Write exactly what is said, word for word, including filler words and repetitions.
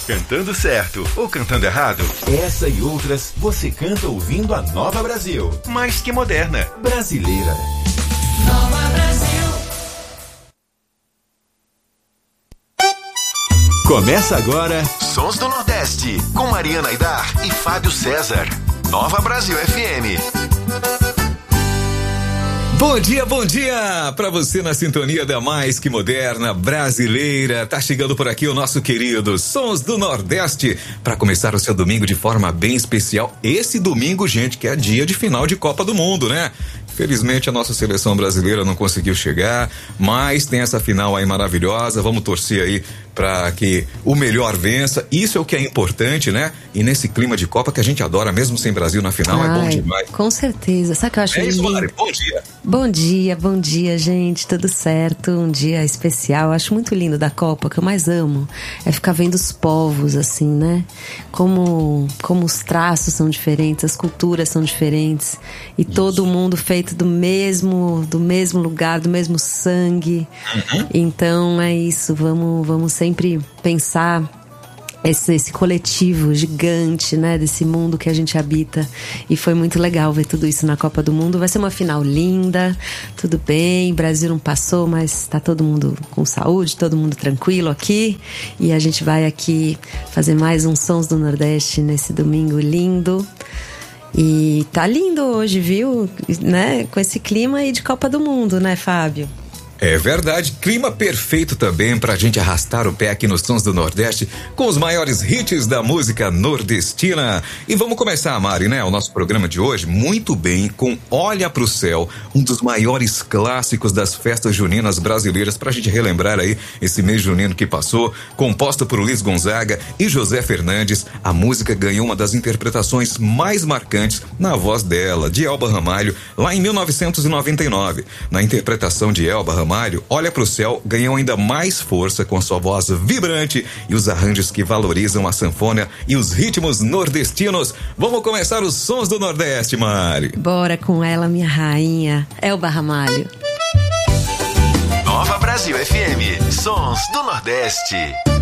Cantando certo ou cantando errado? Essa e outras você canta ouvindo a Nova Brasil. Mais que moderna. Brasileira. Nova Brasil. Começa agora Sons do Nordeste, com Mariana Aidar e Fábio César. Nova Brasil F M. Bom dia, bom dia pra você na sintonia da mais que moderna brasileira. Tá chegando por aqui o nosso querido Sons do Nordeste pra começar o seu domingo de forma bem especial. Esse domingo, gente, que é dia de final de Copa do Mundo, né? Felizmente a nossa seleção brasileira não conseguiu chegar, mas tem essa final aí maravilhosa. Vamos torcer aí para que o melhor vença. Isso é o que é importante, né? E nesse clima de Copa que a gente adora, mesmo sem Brasil na final, Ai, é bom demais. Com certeza. Sabe o que eu acho é isso, lindo? Mari, bom dia. Bom dia, bom dia, gente. Tudo certo? Um dia especial. Eu acho muito lindo da Copa. O que eu mais amo é ficar vendo os povos, assim, né? Como, como os traços são diferentes, as culturas são diferentes. E isso. Todo mundo feito do mesmo, do mesmo lugar, do mesmo sangue. Uhum. Então é isso. Vamos, vamos sempre pensar esse, esse coletivo gigante, né, desse mundo que a gente habita. E foi muito legal ver tudo isso na Copa do Mundo. Vai ser uma final linda, tudo bem, Brasil não passou, mas tá todo mundo com saúde, todo mundo tranquilo aqui. E a gente vai aqui fazer mais um Sons do Nordeste nesse domingo lindo. E tá lindo hoje, viu? Né? Com esse clima aí de Copa do Mundo, né, Fábio? É verdade, clima perfeito também pra gente arrastar o pé aqui nos Sons do Nordeste com os maiores hits da música nordestina. E vamos começar, Mari, né? O nosso programa de hoje muito bem com Olha Pro Céu, um dos maiores clássicos das festas juninas brasileiras, pra gente relembrar aí esse mês junino que passou, composta por Luiz Gonzaga e José Fernandes. A música ganhou uma das interpretações mais marcantes na voz dela, de Elba Ramalho, lá em mil novecentos e noventa e nove. Na interpretação de Elba Ramalho, Olha Pro Céu ganhou ainda mais força com sua voz vibrante e os arranjos que valorizam a sanfona e os ritmos nordestinos. Vamos começar os Sons do Nordeste, Mari. Bora com ela, minha rainha, Elba Ramalho. Nova Brasil F M, Sons do Nordeste.